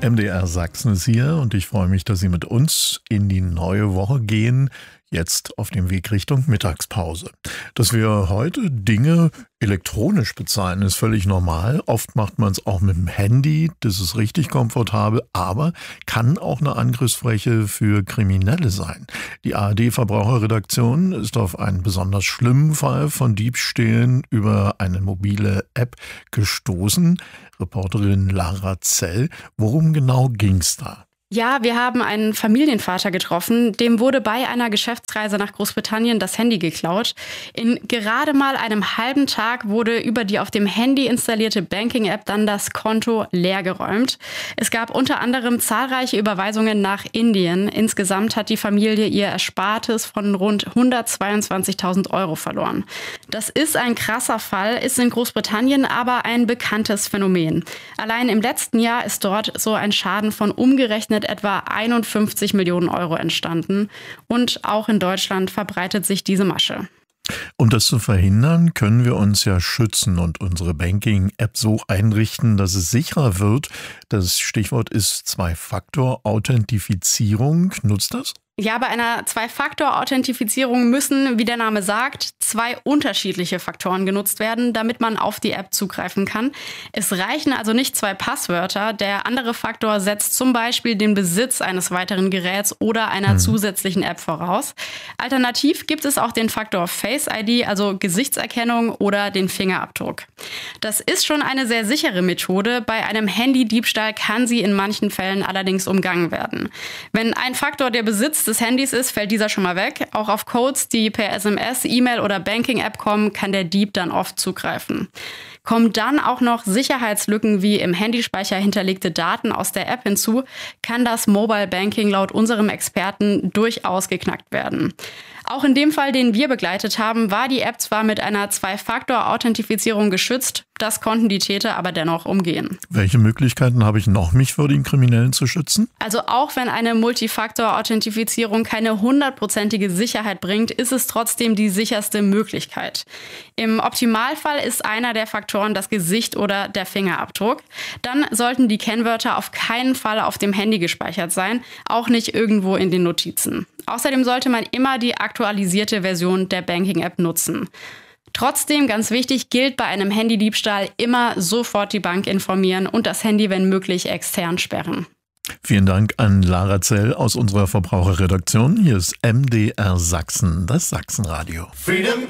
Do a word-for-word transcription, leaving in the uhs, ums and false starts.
M D R Sachsen ist hier und ich freue mich, dass Sie mit uns in die neue Woche gehen, jetzt auf dem Weg Richtung Mittagspause. Dass wir heute Dinge elektronisch bezahlen, ist völlig normal. Oft macht man es auch mit dem Handy, das ist richtig komfortabel, aber kann auch eine Angriffsfläche für Kriminelle sein. Die A R D-Verbraucherredaktion ist auf einen besonders schlimmen Fall von Diebstählen über eine mobile App gestoßen. Reporterin Lara Zell, worum genau ging's da? Ja, wir haben einen Familienvater getroffen, dem wurde bei einer Geschäftsreise nach Großbritannien das Handy geklaut. In gerade mal einem halben Tag wurde über die auf dem Handy installierte Banking-App dann das Konto leergeräumt. Es gab unter anderem zahlreiche Überweisungen nach Indien. Insgesamt hat die Familie ihr Erspartes von rund hundertzweiundzwanzigtausend Euro verloren. Das ist ein krasser Fall, ist in Großbritannien aber ein bekanntes Phänomen. Allein im letzten Jahr ist dort so ein Schaden von umgerechnet etwa einundfünfzig Millionen Euro entstanden. Und auch in Deutschland verbreitet sich diese Masche. Um das zu verhindern, können wir uns ja schützen und unsere Banking-App so einrichten, dass es sicherer wird. Das Stichwort ist Zwei-Faktor-Authentifizierung. Nutzt das? Ja, bei einer Zwei-Faktor-Authentifizierung müssen, wie der Name sagt, zwei unterschiedliche Faktoren genutzt werden, damit man auf die App zugreifen kann. Es reichen also nicht zwei Passwörter. Der andere Faktor setzt zum Beispiel den Besitz eines weiteren Geräts oder einer hm. zusätzlichen App voraus. Alternativ gibt es auch den Faktor Face I D, also Gesichtserkennung oder den Fingerabdruck. Das ist schon eine sehr sichere Methode. Bei einem Handydiebstahl kann sie in manchen Fällen allerdings umgangen werden. Wenn ein Faktor der Besitz des Handys ist, fällt dieser schon mal weg. Auch auf Codes, die per S M S, E-Mail oder Banking-App kommen, kann der Dieb dann oft zugreifen. Kommen dann auch noch Sicherheitslücken wie im Handyspeicher hinterlegte Daten aus der App hinzu, kann das Mobile Banking laut unserem Experten durchaus geknackt werden. Auch in dem Fall, den wir begleitet haben, war die App zwar mit einer Zwei-Faktor-Authentifizierung geschützt, das konnten die Täter aber dennoch umgehen. Welche Möglichkeiten habe ich noch, mich vor den Kriminellen zu schützen? Also auch wenn eine Multifaktor-Authentifizierung keine hundertprozentige Sicherheit bringt, ist es trotzdem die sicherste Möglichkeit. Im Optimalfall ist einer der Faktoren das Gesicht oder der Fingerabdruck. Dann sollten die Kennwörter auf keinen Fall auf dem Handy gespeichert sein, auch nicht irgendwo in den Notizen. Außerdem sollte man immer die aktualisierte Version der Banking-App nutzen. Trotzdem, ganz wichtig, gilt bei einem Handydiebstahl immer sofort die Bank informieren und das Handy, wenn möglich, extern sperren. Vielen Dank an Lara Zell aus unserer Verbraucherredaktion. Hier ist M D R Sachsen, das Sachsenradio. Freedom.